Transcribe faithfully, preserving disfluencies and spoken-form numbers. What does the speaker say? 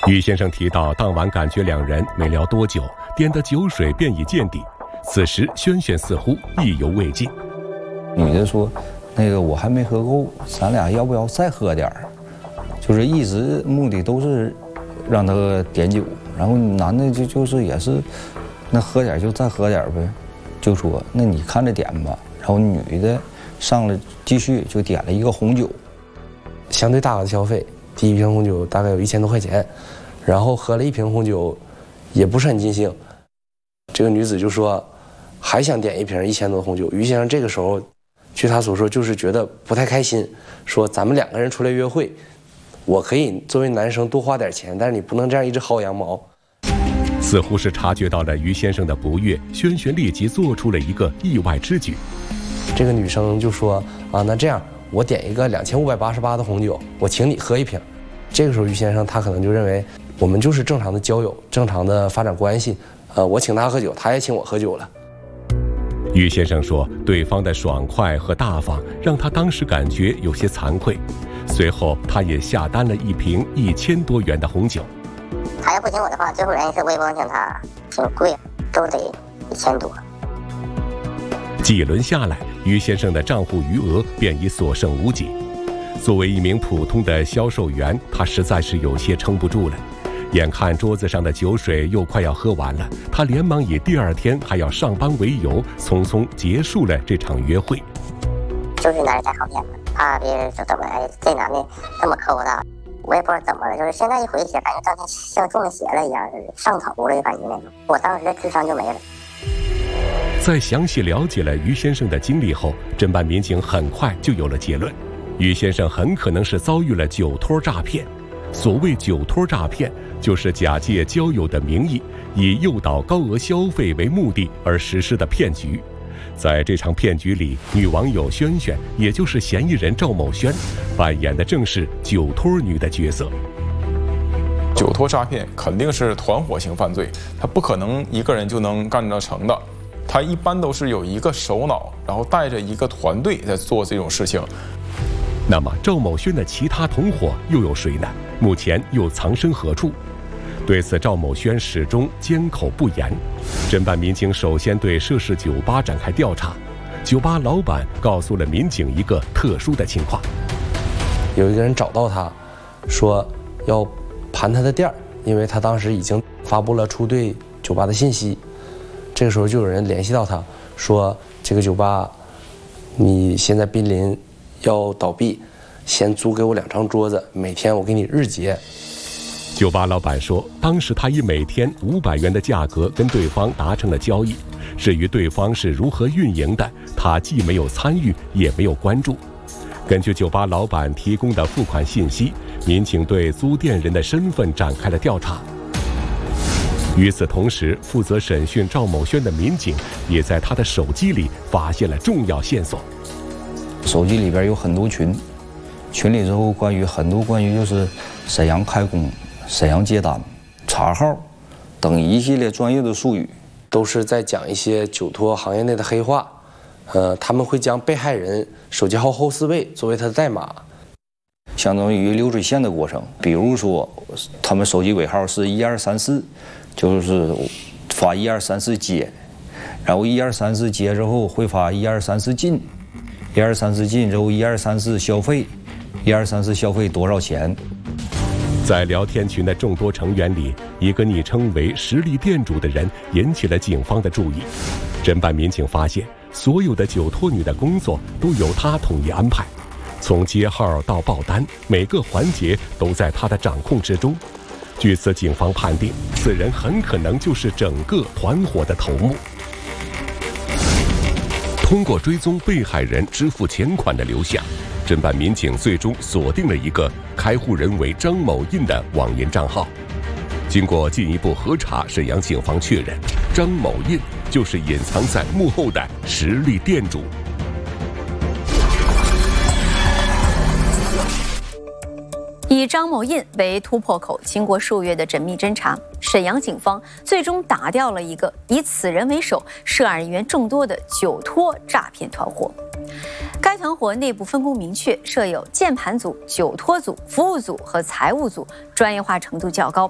于先生提到，当晚感觉两人没聊多久，点的酒水便已见底。此时，轩轩似乎意犹未尽。 女的说：“那个我还没喝够，咱俩要不要再喝点儿？”就是一直目的都是让他点酒，然后男的就就是也是，那喝点就再喝点呗，就说那你看着点吧。然后女的上来继续就点了一个红酒， 相对大额的消费。第一瓶红酒大概有一千多块钱，然后喝了一瓶红酒，也不是很尽兴。这个女子就说还想点一瓶一千多的红酒。于先生这个时候，据他所说，就是觉得不太开心，说咱们两个人出来约会，我可以作为男生多花点钱，但是你不能这样一直薅羊毛。 似乎是察觉到了于先生的不悦，轩轩立即做出了一个意外之举。 这个女生就说啊，那这样我点一个两千五百八十八的红酒，我请你喝一瓶。这个时候于先生他可能就认为我们就是正常的交友，正常的发展关系，呃，我请他喝酒，他也请我喝酒了。 于先生说，对方的爽快和大方让他当时感觉有些惭愧，随后他也下单了一瓶一千多元的红酒。 他要不请我的话，最后原因是我也不能请他，挺贵，都得一千多。 几轮下来，于先生的账户余额便已所剩无几。作为一名普通的销售员，他实在是有些撑不住了。眼看桌子上的酒水又快要喝完了，他连忙以第二天还要上班为由，匆匆结束了这场约会。 就是男人太好骗了，怕别人说怎么哎，这男的这么抠的，我也不知道怎么了，就是现在一回想，感觉当天像中了邪了一样，上头了，感觉那种。我当时的智商就没了。 在详细了解了于先生的经历后，侦办民警很快就有了结论：于先生很可能是遭遇了酒托诈骗。所谓酒托诈骗，就是假借交友的名义，以诱导高额消费为目的而实施的骗局。在这场骗局里，女网友轩轩，也就是嫌疑人赵某轩，扮演的正是酒托女的角色。 酒托诈骗肯定是团伙型犯罪，他不可能一个人就能干得成的。他一般都是有一个首脑，然后带着一个团队在做这种事情。 那么赵某轩的其他同伙又有谁呢？目前又藏身何处？对此，赵某轩始终缄口不言。侦办民警首先对涉事酒吧展开调查。酒吧老板告诉了民警一个特殊的情况： 有一个人找到他，说要盘他的店儿，因为他当时已经发布了出对酒吧的信息。这个时候就有人联系到他，说这个酒吧你现在濒临要倒闭，先租给我两张桌子，每天我给你日结。 酒吧老板说，当时他以每天五百元的价格跟对方达成了交易，至于对方是如何运营的，他既没有参与，也没有关注。根据酒吧老板提供的付款信息，民警对租店人的身份展开了调查。与此同时，负责审讯赵某轩的民警也在他的手机里发现了重要线索。 手机里边有很多群，群里之后关于很多关于就是沈阳开工、沈阳接单、查号等一系列专业的术语， 都是在讲一些酒托行业内的黑话。呃，他们会将被害人手机号后四位作为他的代码， 相当于流水线的过程。比如说，他们手机尾号是一二三四，就是发一二三四接，然后一二三四接之后会发一二三四进。一二三四进之后，一二三四消费，一二三四消费多少钱？ 在聊天群的众多成员里，一个昵称为“实力店主”的人引起了警方的注意。侦办民警发现，所有的酒托女的工作都由他统一安排，从接号到报单，每个环节都在他的掌控之中。据此，警方判定此人很可能就是整个团伙的头目。通过追踪被害人支付钱款的流向，侦办民警最终锁定了一个开户人为张某印的网银账号。经过进一步核查，沈阳警方确认，张某印就是隐藏在幕后的实力店主。 以张某印为突破口，经过数月的缜密侦查，沈阳警方最终打掉了一个以此人为首、涉案人员众多的酒托诈骗团伙。该团伙内部分工明确，设有键盘组、酒托组、服务组和财务组，专业化程度较高。